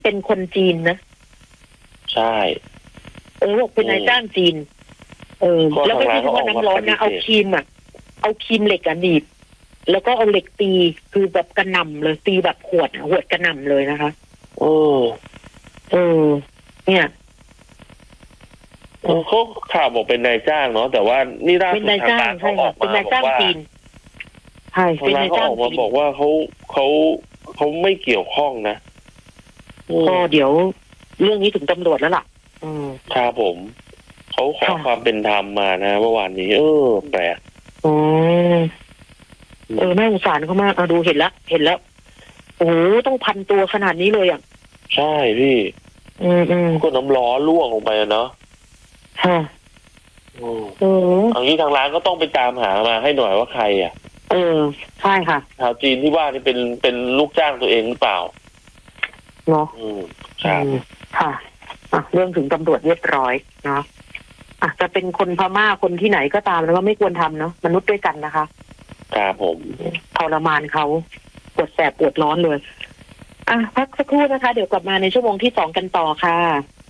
เป็นคนจีนนะใช่บอกเป็นนายจ้างจีนแล้วไม่ใช่เฉพาะน้ำร้อนนะเอาครีมเหล็กหนีบแล้วก็เอาเหล็กตีคือแบบกระหน่ำเลยตีแบบหวดกระหน่ำเลยนะคะเนี่ยเขาข่าวบอกเป็นนายจ้างเนาะแต่ว่านี่ล่าสุดทางร้านเขาออกมาบอกว่าใช่เป็นนายจ้างจีนบอกว่าเขาไม่เกี่ยวข้องนะก็เดี๋ยวเรื่องนี้ถึงตำรวจแล้วล่ะครับผมเขาขอความเป็นธรรมมานะเมื่อวานนี้แปลกน่าสงสารเขามากดูเห็นแล้วโอ้ต้องพันตัวขนาดนี้เลยอ่ะใช่พี่ก็น้ำร้อนล่วงลงไปเนาะค่ะอย่างนี้ทางร้านก็ต้องไปตามหามาให้หน่อยว่าใครอ่ะใช่ค่ะชาวจีนที่ว่านี่เป็นลูกจ้างตัวเองหรือเปล่าเนาะครับค่ะเรื่องถึงตำรวจเรียบร้อยเนาะจะเป็นคนพม่าคนที่ไหนก็ตามแล้วก็ไม่ควรทำเนาะมนุษย์ด้วยกันนะคะครับผมทรมานเขาปวดแสบปวดร้อนเลยพักสักครู่นะคะเดี๋ยวกลับมาในชั่วโมงที่2กันต่อค่ะ